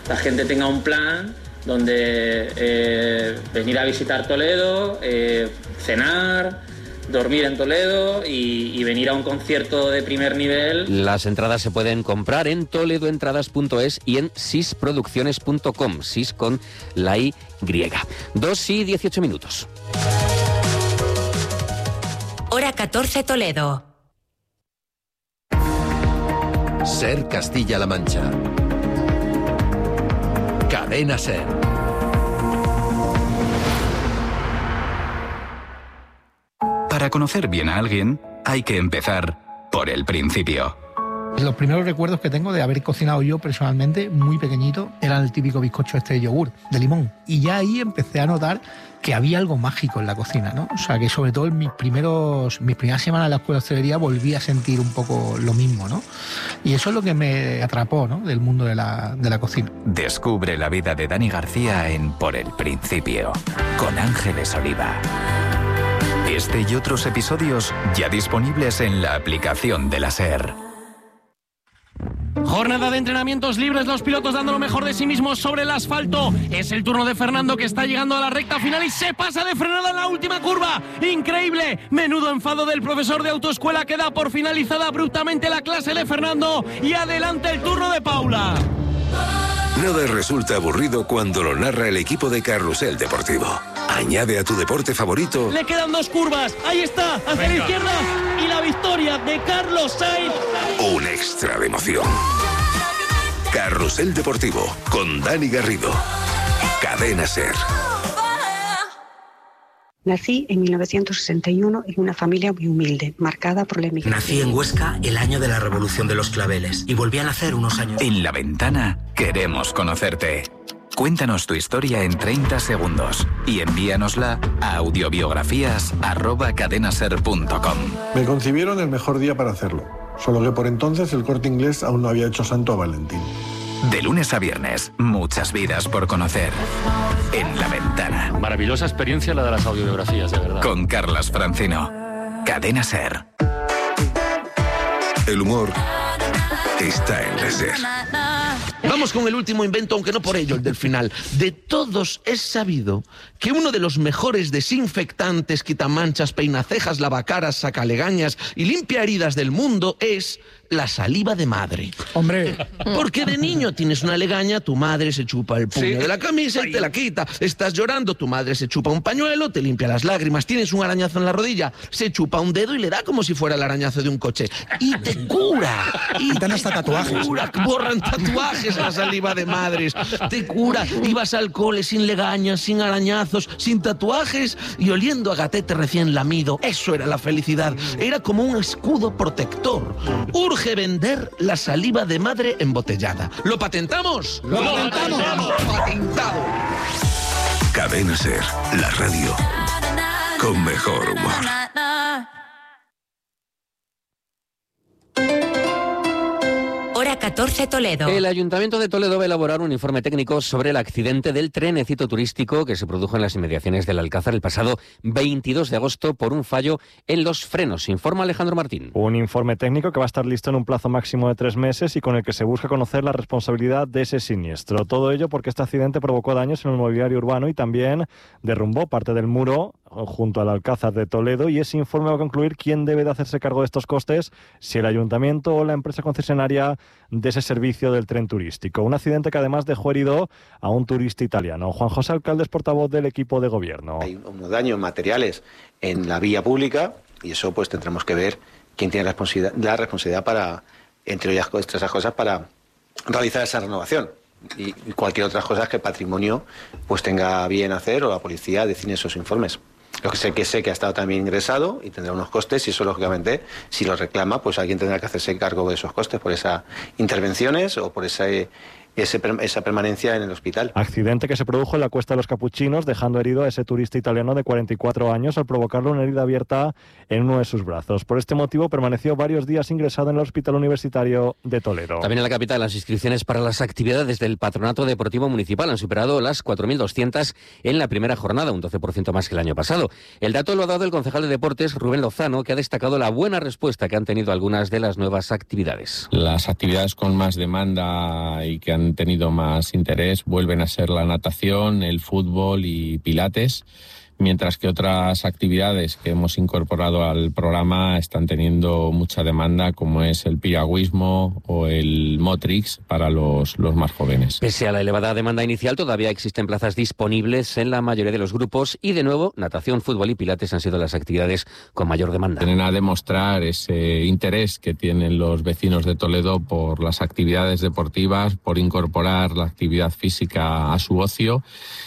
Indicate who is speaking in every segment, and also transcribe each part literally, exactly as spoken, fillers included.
Speaker 1: la gente tenga un plan donde eh, venir a visitar Toledo, eh, cenar, dormir en Toledo y, y venir a un concierto de primer nivel.
Speaker 2: Las entradas se pueden comprar en toledoentradas punto es y en sisproducciones punto com, sis con la Y. dos y dieciocho minutos.
Speaker 3: Hora catorce Toledo.
Speaker 4: Ser Castilla-La Mancha. Cadena Ser.
Speaker 5: Para conocer bien a alguien, hay que empezar por el principio.
Speaker 6: Los primeros recuerdos que tengo de haber cocinado yo personalmente, muy pequeñito, era el típico bizcocho este de yogur, de limón. Y ya ahí empecé a notar que había algo mágico en la cocina, ¿no? O sea, que sobre todo en mis primeros, mis primeras semanas en la escuela de hostelería volví a sentir un poco lo mismo, ¿no? Y eso es lo que me atrapó, ¿no?, del mundo de la, de la cocina.
Speaker 5: Descubre la vida de Dani García en Por el Principio, con Ángeles Oliva. Este y otros episodios ya disponibles en la aplicación de la SER.
Speaker 7: Jornada de entrenamientos libres, los pilotos dando lo mejor de sí mismos sobre el asfalto. Es el turno de Fernando, que está llegando a la recta final y se pasa de frenada en la última curva. ¡Increíble! Menudo enfado del profesor de autoescuela, que da por finalizada abruptamente la clase de Fernando. Y adelante el turno de Paula.
Speaker 8: Nada resulta aburrido cuando lo narra el equipo de Carrusel Deportivo. Añade a tu deporte favorito.
Speaker 7: Le quedan dos curvas. Ahí está, hacia Venga. la izquierda. Y la victoria de Carlos Sainz.
Speaker 8: Un extra de emoción. Carrusel Deportivo con Dani Garrido. Cadena Ser.
Speaker 9: Nací en mil novecientos sesenta y uno en una familia muy humilde, marcada por la emigración.
Speaker 10: Nací en Huesca el año de la Revolución de los Claveles y volví a nacer unos años.
Speaker 5: En La Ventana queremos conocerte. Cuéntanos tu historia en treinta segundos y envíanosla a audiobiografías arroba cadenaser punto com.
Speaker 11: Me concibieron el mejor día para hacerlo, solo que por entonces el Corte Inglés aún no había hecho santo a Valentín.
Speaker 5: De lunes a viernes, muchas vidas por conocer. En La Ventana.
Speaker 12: Maravillosa experiencia la de las audiobiografías, de verdad.
Speaker 5: Con Carlas Francino. Cadena Ser.
Speaker 8: El humor está en la Ser.
Speaker 13: Vamos con el último invento, aunque no por ello el del final. De todos es sabido que uno de los mejores desinfectantes, quitamanchas, peinacejas, lavacaras, sacalegañas y limpia heridas del mundo es la saliva de madre.
Speaker 6: Hombre.
Speaker 13: Porque de niño tienes una legaña, tu madre se chupa el puño sí. de la camisa y te la quita. Estás llorando, tu madre se chupa un pañuelo, te limpia las lágrimas. Tienes un arañazo en la rodilla, se chupa un dedo y le da como si fuera el arañazo de un coche. Y te cura.
Speaker 6: Y te hasta tatuajes.
Speaker 13: Cura, borran tatuajes la saliva de madres. Te cura. Ibas al cole sin legañas, sin arañazos, sin tatuajes y oliendo a gatete recién lamido. Eso era la felicidad. Era como un escudo protector. Urge vender la saliva de madre embotellada. ¿Lo patentamos?
Speaker 6: ¡Lo, ¡Lo patentamos! patentamos!
Speaker 13: ¡Patentado!
Speaker 8: Cadena Ser, la radio con mejor humor.
Speaker 3: Hora catorce Toledo.
Speaker 2: El Ayuntamiento de Toledo va a elaborar un informe técnico sobre el accidente del trenecito turístico que se produjo en las inmediaciones del Alcázar el pasado veintidós de agosto por un fallo en los frenos. Informa Alejandro Martín.
Speaker 14: Un informe técnico que va a estar listo en un plazo máximo de tres meses y con el que se busca conocer la responsabilidad de ese siniestro. Todo ello porque este accidente provocó daños en el mobiliario urbano y también derrumbó parte del muro junto al Alcázar de Toledo, y ese informe va a concluir quién debe de hacerse cargo de estos costes, si el ayuntamiento o la empresa concesionaria de ese servicio del tren turístico. Un accidente que además dejó herido a un turista italiano. Juan José Alcalde es portavoz del equipo de gobierno.
Speaker 15: Hay unos daños materiales en la vía pública y eso pues tendremos que ver quién tiene la responsabilidad, la responsabilidad para, entre ellas esas cosas, para realizar esa renovación. Y cualquier otra cosa que el patrimonio pues tenga bien hacer o la policía decide esos informes. Lo que sé que sé que ha estado también ingresado y tendrá unos costes y eso lógicamente si lo reclama pues alguien tendrá que hacerse cargo de esos costes por esas intervenciones o por ese, ese, esa permanencia en el hospital.
Speaker 14: Accidente que se produjo en la Cuesta de los Capuchinos, dejando herido a ese turista italiano de cuarenta y cuatro años al provocarle una herida abierta en uno de sus brazos. Por este motivo permaneció varios días ingresado en el Hospital Universitario de Toledo.
Speaker 2: También en la capital las inscripciones para las actividades del Patronato Deportivo Municipal han superado las cuatro mil doscientas en la primera jornada, un doce por ciento más que el año pasado. El dato lo ha dado el concejal de Deportes, Rubén Lozano, que ha destacado la buena respuesta que han tenido algunas de las nuevas actividades.
Speaker 16: Las actividades con más demanda y que han han tenido más interés vuelven a ser la natación, el fútbol y pilates, mientras que otras actividades que hemos incorporado al programa están teniendo mucha demanda, como es el piragüismo o el Motrix para los, los más jóvenes.
Speaker 2: Pese a la elevada demanda inicial, todavía existen plazas disponibles en la mayoría de los grupos y, de nuevo, natación, fútbol y pilates han sido las actividades con mayor demanda.
Speaker 16: Vienen a demostrar ese interés que tienen los vecinos de Toledo por las actividades deportivas, por incorporar la actividad física a su ocio.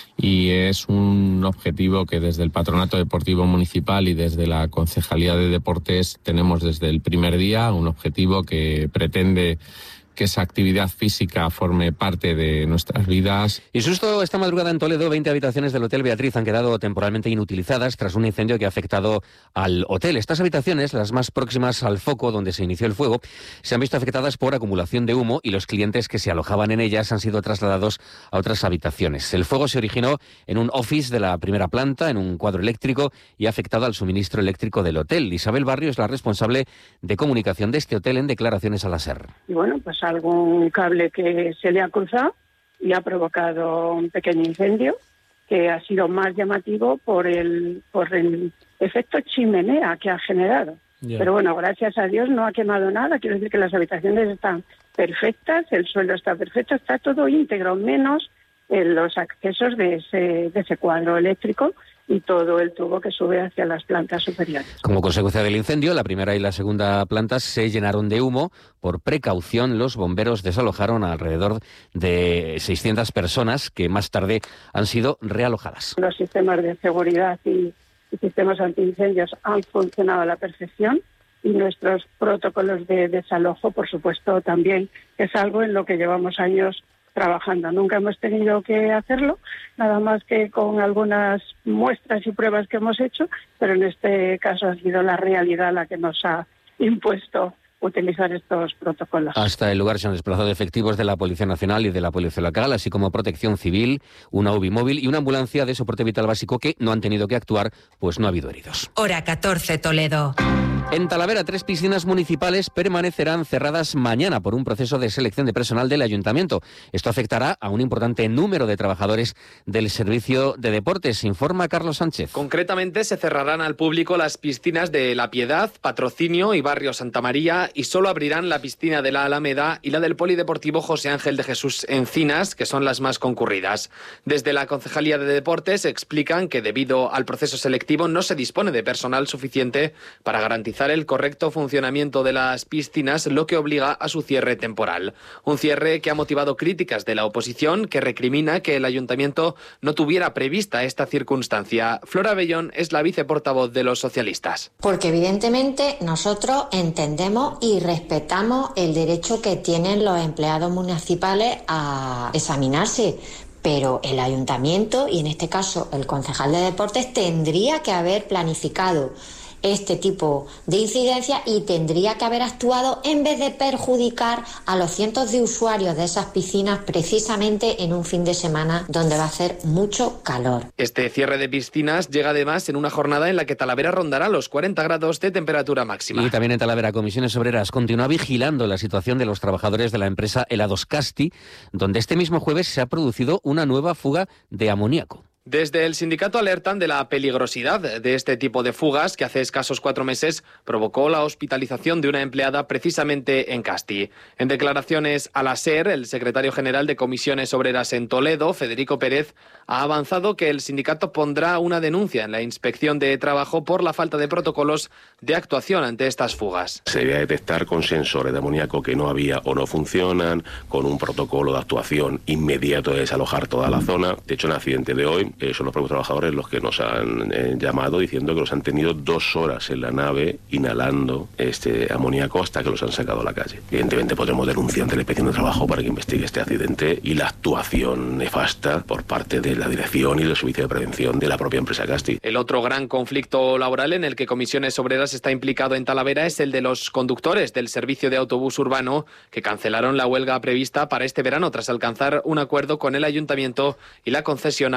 Speaker 16: Y es un objetivo que desde el Patronato Deportivo Municipal y desde la Concejalía de Deportes tenemos desde el primer día, un objetivo que pretende que esa actividad física forme parte de nuestras vidas.
Speaker 2: Y susto esta madrugada en Toledo, veinte habitaciones del Hotel Beatriz han quedado temporalmente inutilizadas tras un incendio que ha afectado al hotel. Estas habitaciones, las más próximas al foco donde se inició el fuego, se han visto afectadas por acumulación de humo y los clientes que se alojaban en ellas han sido trasladados a otras habitaciones. El fuego se originó en un office de la primera planta, en un cuadro eléctrico, y ha afectado al suministro eléctrico del hotel. Isabel Barrio es la responsable de comunicación de este hotel en declaraciones a la SER.
Speaker 17: Y bueno, pues algún cable que se le ha cruzado y ha provocado un pequeño incendio que ha sido más llamativo por el por el efecto chimenea que ha generado. Yeah. Pero bueno, gracias a Dios no ha quemado nada. Quiero decir que las habitaciones están perfectas, el suelo está perfecto, está todo íntegro, menos en los accesos de ese, de ese cuadro eléctrico y todo el tubo que sube hacia las plantas superiores.
Speaker 2: Como consecuencia del incendio, la primera y la segunda plantas se llenaron de humo. Por precaución, los bomberos desalojaron a alrededor de seiscientas personas que más tarde han sido realojadas.
Speaker 17: Los sistemas de seguridad y, y sistemas antiincendios han funcionado a la perfección y nuestros protocolos de desalojo, por supuesto, también es algo en lo que llevamos años trabajando. Nunca hemos tenido que hacerlo, nada más que con algunas muestras y pruebas que hemos hecho, pero en este caso ha sido la realidad la que nos ha impuesto utilizar estos protocolos.
Speaker 2: Hasta el lugar se han desplazado efectivos de la Policía Nacional y de la Policía Local, así como Protección Civil, una U B I móvil y una ambulancia de soporte vital básico que no han tenido que actuar, pues no ha habido heridos.
Speaker 3: Hora catorce, Toledo.
Speaker 2: En Talavera, tres piscinas municipales permanecerán cerradas mañana por un proceso de selección de personal del Ayuntamiento. Esto afectará a un importante número de trabajadores del Servicio de Deportes, informa Carlos Sánchez.
Speaker 18: Concretamente, se cerrarán al público las piscinas de La Piedad, Patrocinio y Barrio Santa María y solo abrirán la piscina de la Alameda y la del Polideportivo José Ángel de Jesús Encinas, que son las más concurridas. Desde la Concejalía de Deportes explican que debido al proceso selectivo no se dispone de personal suficiente para garantizar el correcto funcionamiento de las piscinas, lo que obliga a su cierre temporal. Un cierre que ha motivado críticas de la oposición, que recrimina que el Ayuntamiento no tuviera prevista esta circunstancia. Flora Bellón es la viceportavoz de los socialistas.
Speaker 19: Porque evidentemente nosotros entendemos y respetamos el derecho que tienen los empleados municipales a examinarse. Pero el Ayuntamiento, y en este caso el concejal de Deportes, tendría que haber planificado este tipo de incidencia y tendría que haber actuado en vez de perjudicar a los cientos de usuarios de esas piscinas precisamente en un fin de semana donde va a hacer mucho calor.
Speaker 18: Este cierre de piscinas llega además en una jornada en la que Talavera rondará los cuarenta grados de temperatura máxima.
Speaker 2: Y también en Talavera, Comisiones Obreras continúa vigilando la situación de los trabajadores de la empresa Helados Casti, donde este mismo jueves se ha producido una nueva fuga de amoníaco.
Speaker 18: Desde el sindicato alertan de la peligrosidad de este tipo de fugas que hace escasos cuatro meses provocó la hospitalización de una empleada precisamente en Casti. En declaraciones a la SER, el secretario general de Comisiones Obreras en Toledo, Federico Pérez, ha avanzado que el sindicato pondrá una denuncia en la Inspección de Trabajo por la falta de protocolos de actuación ante estas fugas.
Speaker 20: Se debe detectar con sensores de amoníaco que no había o no funcionan, con un protocolo de actuación inmediato de desalojar toda la zona. De hecho, en el accidente de hoy, Eh, son los propios trabajadores los que nos han eh, llamado diciendo que los han tenido dos horas en la nave inhalando este amoníaco hasta que los han sacado a la calle. Evidentemente podremos denunciar ante la Inspección de Trabajo para que investigue este accidente y la actuación nefasta por parte de la dirección y del servicio de prevención de la propia empresa Casti.
Speaker 18: El otro gran conflicto laboral en el que Comisiones Obreras está implicado en Talavera es el de los conductores del servicio de autobús urbano que cancelaron la huelga prevista para este verano tras alcanzar un acuerdo con el Ayuntamiento y la concesionaria Monbus.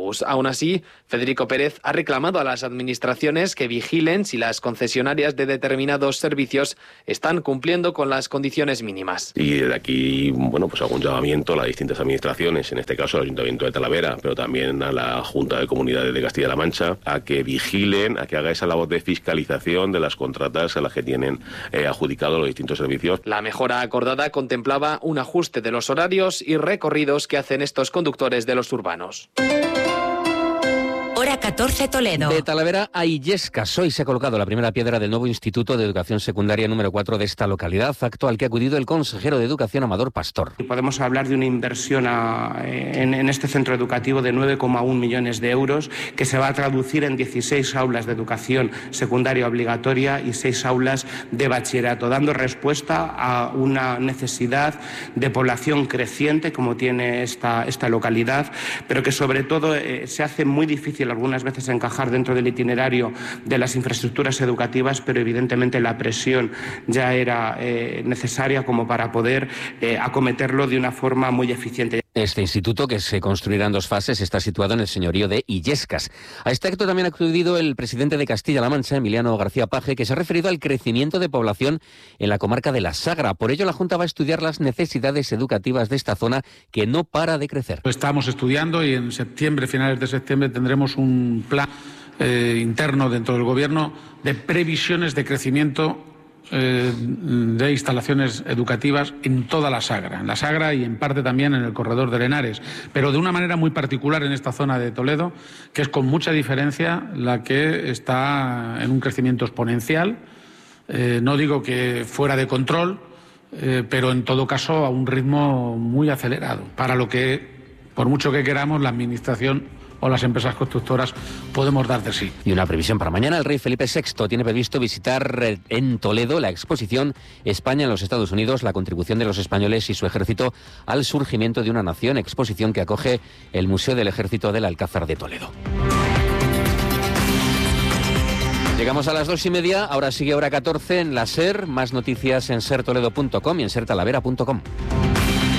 Speaker 18: autobús. Aún así, Federico Pérez ha reclamado a las administraciones que vigilen si las concesionarias de determinados servicios están cumpliendo con las condiciones mínimas.
Speaker 20: Y desde aquí, bueno, pues hago un llamamiento a las distintas administraciones, en este caso al Ayuntamiento de Talavera, pero también a la Junta de Comunidades de Castilla-La Mancha, a que vigilen, a que haga esa labor de fiscalización de las contratas a las que tienen eh, adjudicados los distintos servicios.
Speaker 18: La mejora acordada contemplaba un ajuste de los horarios y recorridos que hacen estos conductores de los urbanos.
Speaker 3: Hora catorce Toledo.
Speaker 2: De Talavera a Illescas. Hoy se ha colocado la primera piedra del nuevo Instituto de Educación Secundaria número cuatro de esta localidad, acto al que ha acudido el consejero de Educación, Amador Pastor.
Speaker 21: Podemos hablar de una inversión a, en, en este centro educativo de nueve coma uno millones de euros, que se va a traducir en dieciséis aulas de educación secundaria obligatoria y seis aulas de bachillerato, dando respuesta a una necesidad de población creciente como tiene esta, esta localidad, pero que sobre todo eh, se hace muy difícil algunas veces encajar dentro del itinerario de las infraestructuras educativas, pero evidentemente la presión ya era eh, necesaria como para poder eh, acometerlo de una forma muy eficiente.
Speaker 2: Este instituto, que se construirá en dos fases, está situado en el señorío de Illescas. A este acto también ha acudido el presidente de Castilla-La Mancha, Emiliano García Paje, que se ha referido al crecimiento de población en la comarca de la Sagra. Por ello, la Junta va a estudiar las necesidades educativas de esta zona, que no para de crecer.
Speaker 22: Lo estamos estudiando y en septiembre, finales de septiembre, tendremos un plan eh, interno dentro del Gobierno de previsiones de crecimiento eh, de instalaciones educativas en toda la Sagra, en la Sagra y en parte también en el corredor de Henares, pero de una manera muy particular en esta zona de Toledo, que es con mucha diferencia la que está en un crecimiento exponencial, eh, no digo que fuera de control, eh, pero en todo caso a un ritmo muy acelerado, para lo que, por mucho que queramos, la Administración o las empresas constructoras podemos dar de sí.
Speaker 2: Y una previsión para mañana: el rey Felipe sexto tiene previsto visitar en Toledo la exposición España en los Estados Unidos, la contribución de los españoles y su ejército al surgimiento de una nación, exposición que acoge el Museo del Ejército del Alcázar de Toledo. Llegamos a las dos y media, ahora sigue Hora catorce en la SER, más noticias en ser toledo punto com y en ser talavera punto com.